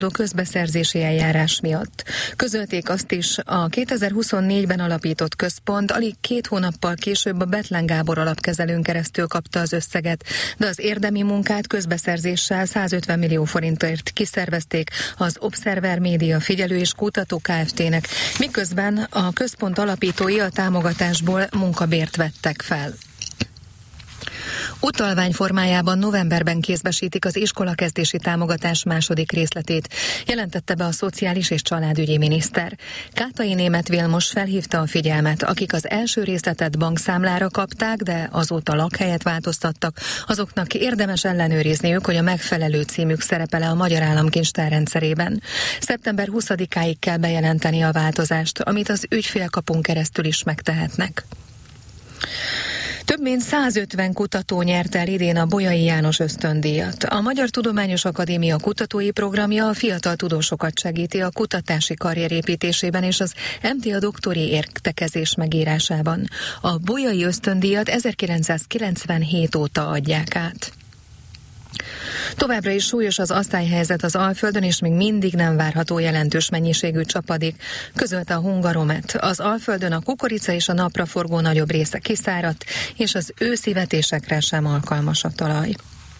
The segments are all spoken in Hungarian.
közbeszerzési eljárás miatt. Közölték azt is, a 2024-ben alapított központ alig 2 hónappal később a Bethlen Gábor alapkezelőn keresztül kapta az összeget, de az érdemi munkát közbeszerzéssel 150 millió forintért kiszervezték az Observer Média Figyelő és Kutató Kft-nek, miközben a központ alapítói a támogatásból munkabért vettek fel. Utalvány formájában novemberben kézbesítik az iskolakezdési támogatás második részletét, jelentette be a Szociális és Családügyi miniszter. Kátai Németh Vilmos felhívta a figyelmet, akik az első részletet bankszámlára kapták, de azóta lakhelyet változtattak, azoknak érdemes ellenőrizniük, hogy a megfelelő címük szerepel a Magyar Államkincstár rendszerében. Szeptember 20-áig kell bejelenteni a változást, amit az ügyfélkapun keresztül is megtehetnek. Több mint 150 kutató nyerte el idén a Bolyai János ösztöndíjat. A Magyar Tudományos Akadémia kutatói programja a fiatal tudósokat segíti a kutatási karrierépítésében és az MTA doktori értekezés megírásában. A Bolyai ösztöndíjat 1997 óta adják át. Továbbra is súlyos az asztályhelyzet az Alföldön, és még mindig nem várható jelentős mennyiségű csapadék, közölte a Hungaromet. Az Alföldön a kukorica és a napraforgó nagyobb része kiszáradt, és az őszi vetésekre sem alkalmas a talaj.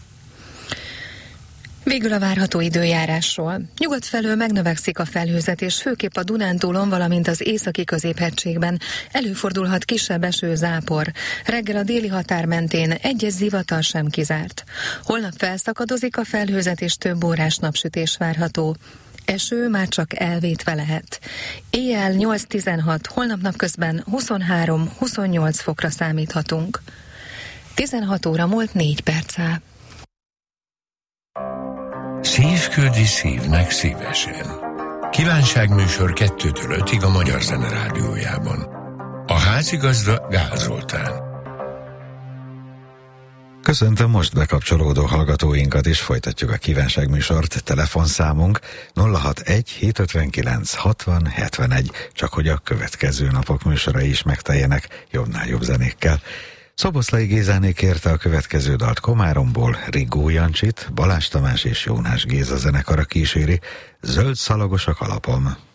Végül a várható időjárásról. Nyugat felől megnövekszik a felhőzet, főképp a Dunántúlon, valamint az északi középhegységben előfordulhat kisebb eső, zápor. Reggel a déli határ mentén egyes zivatar sem kizárt. Holnap felszakadozik a felhőzet, és több órás napsütés várható. Eső már csak elvétve lehet. Éjjel 8-16, holnap napközben 23-28 fokra számíthatunk. 16 óra múlt 4 perccel. Szív küldi szívnek szívesen. Kívánságműsor 2-től 5-ig a Magyar Zene Rádiójában. A házigazda Gál Zoltán. Köszöntöm most bekapcsolódó hallgatóinkat is, folytatjuk a kívánságműsort. Telefonszámunk 061 759 60 71, csak hogy a következő napok műsorai is megteljenek jobbnál jobb zenékkel. Szoboszlai Gézáné kérte a következő dalt Komáromból, Rigó Jancsit, Balázs Tamás és Jónás Géza zenekara kíséri, Zöld szalagos a kalapom.